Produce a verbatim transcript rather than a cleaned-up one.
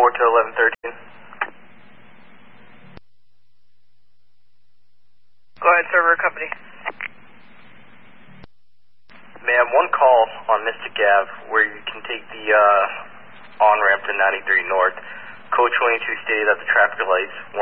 four to eleven thirteen. Go ahead, server company. Ma'am, one call on Mystic Ave where you can take the uh, on-ramp to ninety-three North. Code twenty-two stated that the traffic lights